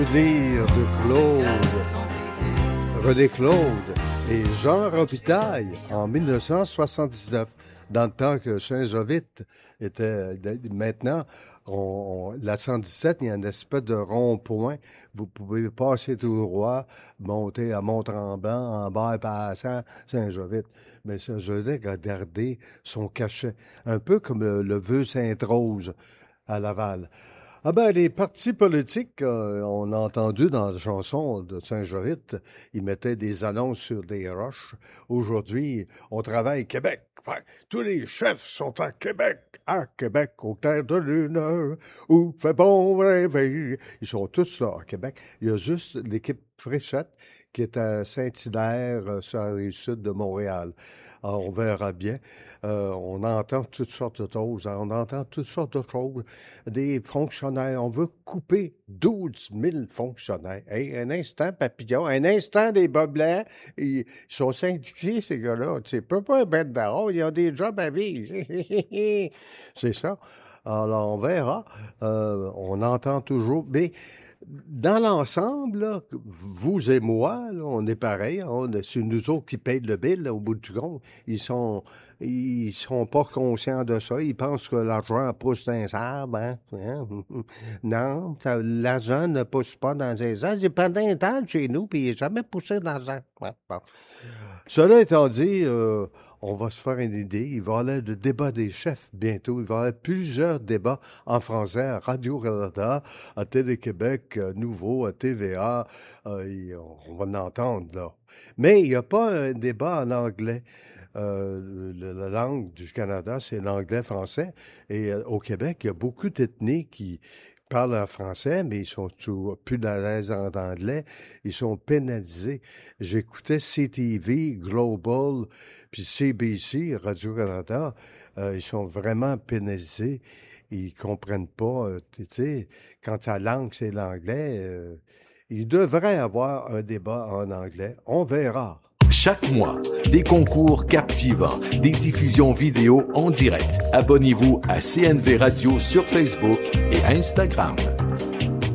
Lire de Claude, René Claude et Jean Robitaille en 1979, dans le temps que Saint-Jovite était. Maintenant, la 117, il y a une espèce de rond-point. Vous pouvez passer tout droit, monter à Mont-Tremblant, en bas passant Saint-Jovite. Mais Saint-Jovite a gardé son cachet, un peu comme le Vieux Sainte-Rose à Laval. Ah ben, les partis politiques, on a entendu dans la chanson de Saint-Jovite, ils mettaient des annonces sur des roches. Aujourd'hui, on travaille Québec. Enfin, tous les chefs sont à Québec, au clair de lune, où fait bon rêver. Ils sont tous là à Québec. Il y a juste l'équipe Fréchette qui est à Saint-Hilaire, sur la rive sud de Montréal. Alors, on verra bien. On entend toutes sortes de choses. Des fonctionnaires. On veut couper 12 000 fonctionnaires. Hey, un instant, papillon. Un instant, des bas blancs. Ils sont syndiqués, ces gars-là. Tu sais, peut pas mettre dehors. Ils ont des jobs à vivre. C'est ça. Alors, on verra. On entend toujours. Mais dans l'ensemble, là, vous et moi, là, on est pareil. C'est nous autres qui payent le bill là, au bout du compte. Ils sont pas conscients de ça. Ils pensent que l'argent pousse dans les arbres. Hein? Non, l'argent ne pousse pas dans les arbres. J'ai pendant un temps chez nous, puis il n'est jamais poussé dans les arbres. Bon. Cela étant dit, on va se faire une idée. Il va y avoir le débat des chefs bientôt. Il va y avoir plusieurs débats en français à Radio-Canada, à Télé-Québec, Nouveau, à TVA. On va l'entendre, là. Mais il n'y a pas un débat en anglais. La langue du Canada, c'est l'anglais-français. Et au Québec, il y a beaucoup d'ethnies qui parlent en français, mais ils sont plus à l'aise en anglais. Ils sont pénalisés. J'écoutais CTV, Global, puis CBC, Radio-Canada. Ils sont vraiment pénalisés. Ils comprennent pas. Tu sais, quand ta langue, c'est l'anglais, il devrait avoir un débat en anglais. On verra. Chaque mois, des concours captivants, des diffusions vidéo en direct. Abonnez-vous à CNV Radio sur Facebook et Instagram.